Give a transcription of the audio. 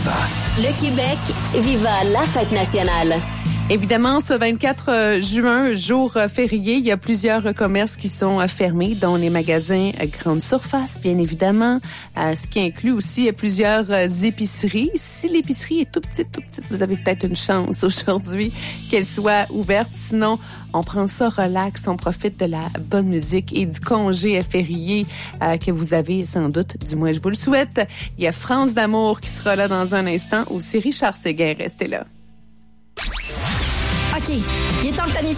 Viva. Le Québec, viva la fête nationale. Évidemment, ce 24 juin, jour férié, il y a plusieurs commerces qui sont fermés, dont les magasins grande surface, bien évidemment, ce qui inclut aussi plusieurs épiceries. Si l'épicerie est tout petite, vous avez peut-être une chance aujourd'hui qu'elle soit ouverte. Sinon, on prend ça relax, on profite de la bonne musique et du congé férié que vous avez sans doute, du moins je vous le souhaite. Il y a France d'amour qui sera là dans un instant, aussi Richard Séguin, restez là. OK, il est temps de